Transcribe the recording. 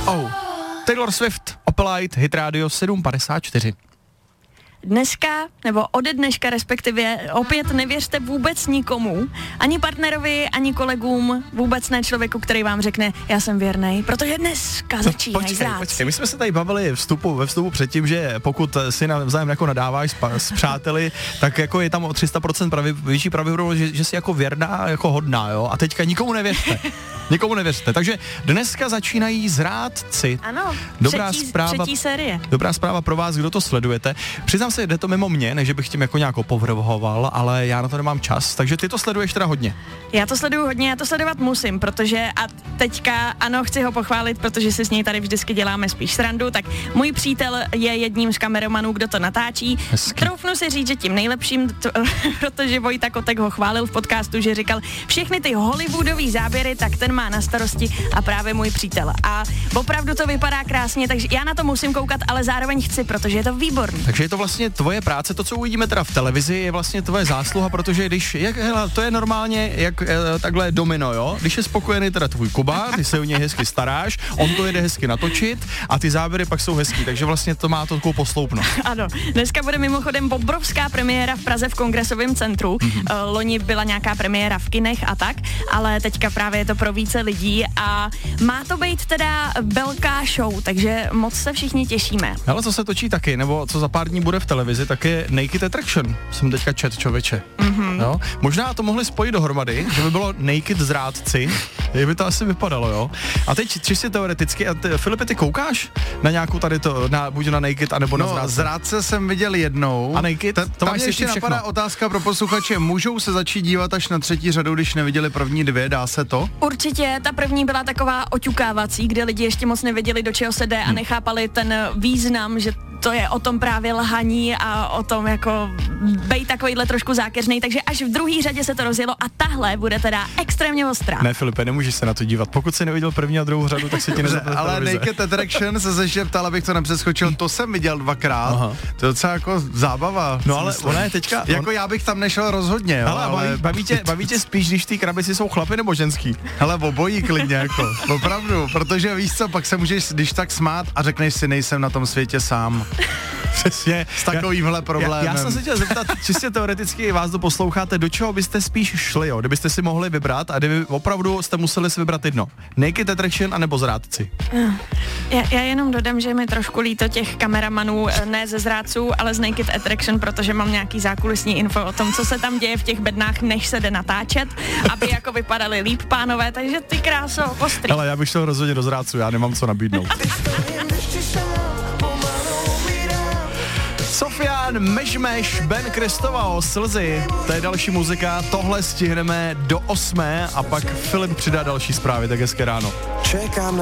Oh, Taylor Swift, Opelite, Hit Radio 754. Dneska, nebo ode dneška respektive, opět nevěřte vůbec nikomu, ani partnerovi, ani kolegům, vůbec ne člověku, který vám řekne, já jsem věrnej, protože dneska začínají zrádci. Počkej, my jsme se tady bavili ve vstupu předtím, že pokud si navzájem jako nadáváš s přáteli, tak jako je tam o 300% větší pravděpodobnost, že jsi jako věrná, jako hodná, jo? A teďka nikomu nevěřte. Nikomu nevěřte. Takže dneska začínají zrádci. Ano, třetí série. Dobrá zpráva pro vás, kdo to sledujete. Přiznám se, jde to mimo mě, než bych tím jako nějak povrhoval, ale já na to nemám čas, takže ty to sleduješ teda hodně. Já to sleduju hodně, já to sledovat musím, protože a teďka, ano, chci ho pochválit, protože si s něj tady vždycky děláme spíš srandu, tak můj přítel je jedním z kameramanů, kdo to natáčí. Hezky. Troufnu si říct, že tím nejlepším, protože Vojta Kotek ho chválil v podcastu, že říkal, všechny ty hollywoodový záběry, tak ten má na starosti a právě můj přítel. A opravdu to vypadá krásně, takže já na to musím koukat, ale zároveň chci, protože je to výborný. Takže je to vlastně tvoje práce, to, co uvidíme teda v televizi, je vlastně tvoje zásluha, protože když, to je normálně jak takhle domino, jo? Když je spokojený teda tvůj Kuba, ty se o něj hezky staráš, on to jede hezky natočit a ty záběry pak jsou hezký, takže vlastně to má to takovou posloupnost. Ano, dneska bude mimochodem obrovská premiéra v Praze v Kongresovém centru. Loni byla nějaká premiéra v kinech a tak, ale teďka právě je to pro více lidí a má to být teda velká show, takže moc se všichni těšíme. Ale co se točí taky, nebo co za pár dní bude v televizi, tak je Naked Attraction. Jsem teďka člověče. Jo? Možná to mohli spojit dohromady, že by bylo Naked zrádci, jak by to asi vypadalo, jo. A teď čistě teoreticky, Filipe, ty koukáš na nějakou tady to, buď na Naked, anebo na zrádce? Zrádce jsem viděl jednou. A Naked? To tam ještě napadá otázka pro posluchače, můžou se začít dívat až na třetí řadu, když neviděli první dvě, dá se to? Určitě, ta první byla taková oťukávací, kde lidi ještě moc nevěděli, do čeho se jde a nechápali ten význam, že to je o tom právě lhaní a o tom jako bejt takovýhle trošku zákeřnej, takže až v druhé řadě se to rozjelo a tahle bude teda extrémně ostrá. Ne, Filipe, nemůžeš se na to dívat. Pokud jsi neviděl první a druhou řadu, tak se ti nezapne. Ale Naked Attraction se ještě ptal, abych to nepřeskočil, to jsem viděl 2krát. Aha. To je docela jako zábava. No ale ona je teďka... Jako já bych tam nešel rozhodně, jo, ale baví tě spíš, když ty krabici jsou chlapy nebo ženský? Hele, obojí klidně, jako, opravdu, protože víš co, pak se můžeš když tak smát a řekneš si, nejsem na tom světě sám. Přesně. S takovýmhle problémem. Já jsem se chtěl zeptat, čistě teoreticky vás to posloucháte, do čeho byste spíš šli, jo? Kdybyste si mohli vybrat a kdyby opravdu jste museli si vybrat jedno. Naked Attraction anebo zrádci? Já jenom dodám, že mi trošku líto těch kameramanů, ne ze zrádců, ale z Naked Attraction, protože mám nějaký zákulisní info o tom, co se tam děje v těch bednách, než se jde natáčet, aby jako vypadali líp pánové, takže ty kráso, ostrý. Ale já bych šel rozhodně do zrádců, já nemám co nabídnout. Sofian, Mežmeš, Ben Kristoval, Slzy, to je další muzika, tohle stihneme do 8 a pak Filip přidá další zprávy, tak hezké ráno.